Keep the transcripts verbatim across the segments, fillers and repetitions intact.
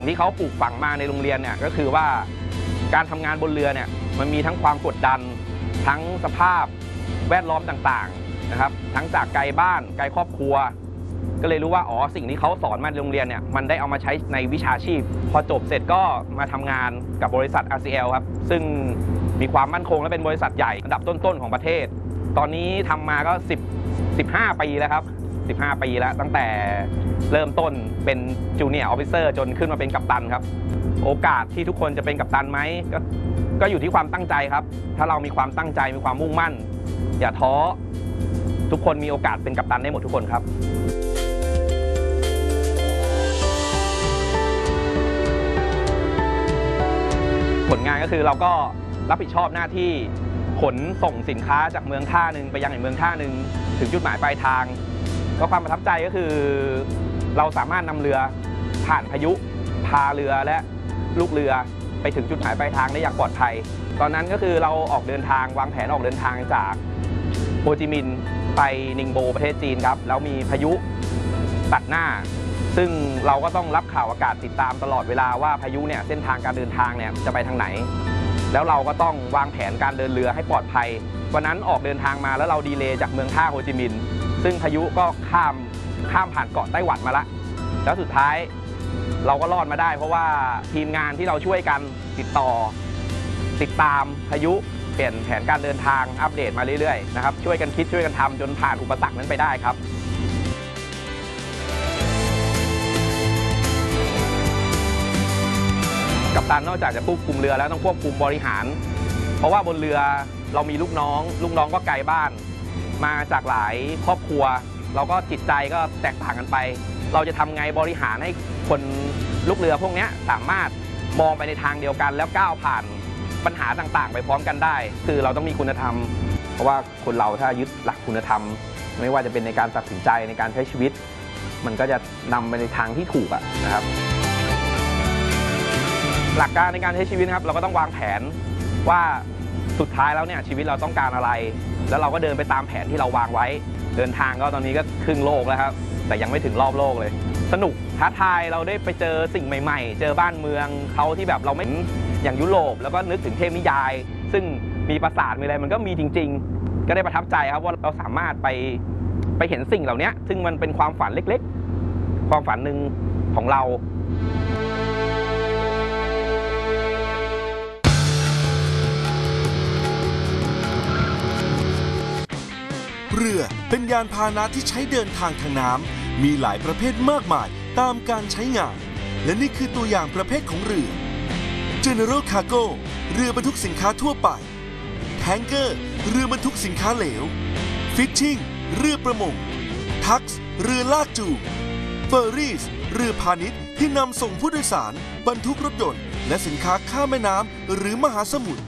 ที่เขาปลูกฝังมาในโรงเรียนเนี่ยก็คือว่าการทำงานบนเรือเนี่ยมันมีทั้งความกดดันทั้งสภาพแวดล้อมต่างๆนะครับทั้งจากไกลบ้านไกลครอบครัวก็เลยรู้ว่าอ๋อสิ่งที่เขาสอนมาในโรงเรียนเนี่ยมันได้เอามาใช้ในวิชาชีพพอจบเสร็จก็มาทำงานกับบริษัท อาร์ ซี แอล ครับซึ่งมีความมั่นคงและเป็นบริษัทใหญ่อันดับต้นๆของประเทศตอนนี้ทำมาก็สิบ สิบห้าปีแล้วครับสิบห้าปีแล้วตั้งแต่เริ่มต้นเป็นจูเนียร์ออฟฟิเซอร์จนขึ้นมาเป็นกัปตันครับโอกาสที่ทุกคนจะเป็นกัปตันไหมก็ก็อยู่ที่ความตั้งใจครับถ้าเรามีความตั้งใจมีความมุ่งมั่นอย่าท้อทุกคนมีโอกาสเป็นกัปตันได้หมดทุกคนครับผลงานก็คือเราก็รับผิดชอบหน้าที่ขนส่งสินค้าจากเมืองท่าหนึ่งไปยังอีกเมืองท่าหนึ่งถึงจุดหมายปลายทางก็ความประทับใจก็คือเราสามารถนำเรือผ่านพายุพาเรือและลูกเรือไปถึงจุดหมายปลายทางได้อย่างปลอดภัยตอนนั้นก็คือเราออกเดินทางวางแผนออกเดินทางจากโฮจิมินห์ไปนิงโบประเทศจีนครับแล้วมีพายุตัดหน้าซึ่งเราก็ต้องรับข่าวอากาศติดตามตลอดเวลาว่าพายุเนี่ยเส้นทางการเดินทางเนี่ยจะไปทางไหนแล้วเราก็ต้องวางแผนการเดินเรือให้ปลอดภัยวันนั้นออกเดินทางมาแล้วเราดีเลย์จากเมืองท่าโฮจิมินห์ซึ่งพายุก็ข้ามข้ามผ่านเกาะไต้หวันมาละแล้วสุดท้ายเราก็รอดมาได้เพราะว่าทีมงานที่เราช่วยกันติดต่อติดตามพายุเปลี่ยนแผนการเดินทางอัปเดตมาเรื่อยๆนะครับช่วยกันคิดช่วยกันทำจนผ่านอุปสรรคนั้นไปได้ครับกัปตันนอกจากจะควบคุมเรือแล้วต้องควบคุมบริหารเพราะว่าบนเรือเรามีลูกน้องลูกน้องก็ไกลบ้านมาจากหลายครอบครัวเราก็จิตใจก็แตกต่างกันไปเราจะทำไงบริหารให้คนลูกเรือพวกนี้สามารถมองไปในทางเดียวกันแล้วก้าวผ่านปัญหาต่างๆไปพร้อมกันได้คือเราต้องมีคุณธรรมเพราะว่าคนเราถ้ายึดหลักคุณธรรมไม่ว่าจะเป็นในการตัดสินใจในการใช้ชีวิตมันก็จะนำไปในทางที่ถูกนะครับหลักการในการใช้ชีวิตนะครับเราก็ต้องวางแผนว่าสุดท้ายแล้วเนี่ยชีวิตเราต้องการอะไรแล้วเราก็เดินไปตามแผนที่เราวางไว้เดินทางก็ตอนนี้ก็ครึ่งโลกแล้วครับแต่ยังไม่ถึงรอบโลกเลยสนุกท้าทายเราได้ไปเจอสิ่งใหม่ๆเจอบ้านเมืองเขาที่แบบเราไม่อย่างยุโรปแล้วก็นึกถึงเทพนิยายซึ่งมีปราสาทมีอะไรมันก็มีจริงๆก็ได้ประทับใจครับว่าเราสามารถไปไปเห็นสิ่งเหล่านี้ซึ่งมันเป็นความฝันเล็กๆความฝันหนึ่งของเราเรือเป็นยานพาหนะที่ใช้เดินทางทางน้ำมีหลายประเภทมากมายตามการใช้งานและนี่คือตัวอย่างประเภทของเรือ General Cargo เรือบรรทุกสินค้าทั่วไป Tanker เรือบรรทุกสินค้าเหลว Fishing เรือประมง Tux เรือลากจูง Ferries เรือพาณิชย์ที่นำส่งผู้โดยสารบรรทุกรถยนต์และสินค้าข้ามแม่น้ำหรือมหาสมุทร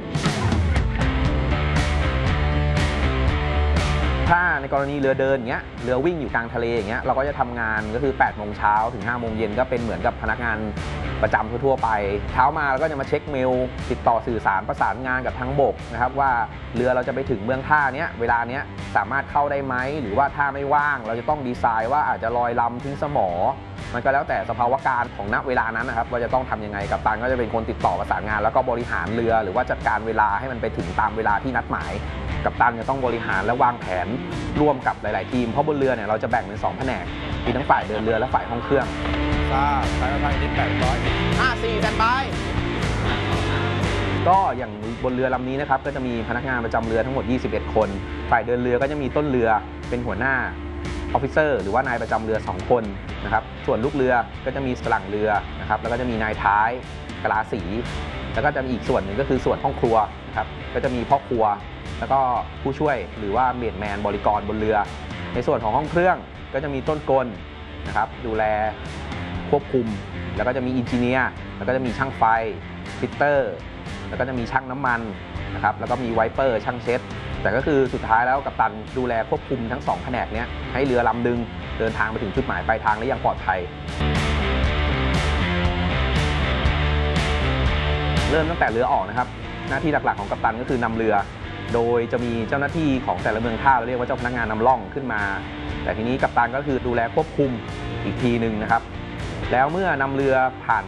ถ้าในกรณีเรือเดินอย่างเงี้ยเรือวิ่งอยู่กลางทะเลอย่างเงี้ยเราก็จะทำงานก็คือแปดโมงเช้าถึงห้าโมงเย็นก็เป็นเหมือนกับพนักงานประจำทั่วๆไปเช้ามาเราก็จะมาเช็คเมลติดต่อสื่อสารประสานงานกับทางบกนะครับว่าเรือเราจะไปถึงเมืองท่าเนี้ยเวลาเนี้ยสามารถเข้าได้ไหมหรือว่าถ้าไม่ว่างเราจะต้องดีไซน์ว่าอาจจะลอยลำทิ้งสมอมันก็แล้วแต่สภาวะการของณเวลานั้นนะครับว่าจะต้องทำยังไงกัปตันก็จะเป็นคนติดต่อประสานงานแล้วก็บริหารเรือหรือว่าจัดการเวลาให้มันไปถึงตามเวลาที่นัดหมายกัปตันจะต้องบริหารและวางแผนร่วมกับหลายๆทีมเพราะบนเรือเนี่ยเราจะแบ่งเป็นสองแผนกมีทั้งฝ่ายเดินเรือและฝ่ายห้องเครื่องทราบสายการบินแปดร้อยห้าสี่แตนบายก็อย่างบนเรือลำนี้นะครับก็จะมีพนักงานประจำเรือทั้งหมดยี่สิบเอ็ดคนฝ่ายเดินเรือก็จะมีต้นเรือเป็นหัวหน้าออฟฟิเซอร์หรือว่านายประจำเรือสองคนนะครับส่วนลูกเรือก็จะมีหลังเรือนะครับแล้วก็จะมีนายท้ายกลาสีแล้วก็จะมีอีกส่วนหนึ่งก็คือส่วนห้องครัวนะครับก็จะมีพ่อครัวแล้วก็ผู้ช่วยหรือว่าเมดแมนบริกรบนเรือในส่วนของห้องเครื่องก็จะมีต้นกลนะครับดูแลควบคุมแล้วก็จะมีอินจิเนียร์แล้วก็จะมีช่างไฟฟิตเตอร์แล้วก็จะมีช่างน้ำมันนะครับแล้วก็มีไวเปอร์ช่างเช็ดแต่ก็คือสุดท้ายแล้วกัปตันดูแลควบคุมทั้งสองแผนกนี้ให้เรือลำดึงเดินทางไปถึงจุดหมายปลายทางได้อย่างปลอดภัยเริ่มตั้งแต่เรือออกนะครับหน้าที่หลักๆของกัปตันก็คือนำเรือโดยจะมีเจ้าหน้าที่ของแต่ละเมืองท่าเราเรียกว่าเจ้าพนักงานนำล่องขึ้นมาแต่ทีนี้กัปตันก็คือดูแลควบคุมอีกทีหนึ่งนะครับแล้วเมื่อนำเรือผ่าน